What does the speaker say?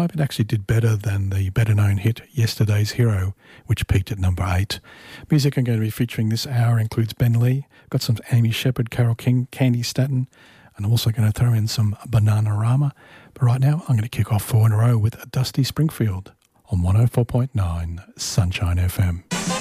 5. It actually did better than the better-known hit Yesterday's Hero, which peaked at number 8. Music I'm going to be featuring this hour includes Ben Lee, got some Amy Shepherd, Carole King, Candy Staton, and I'm also going to throw in some Bananarama. But right now, I'm going to kick off 4 in a row with Dusty Springfield on 104.9 Sunshine FM.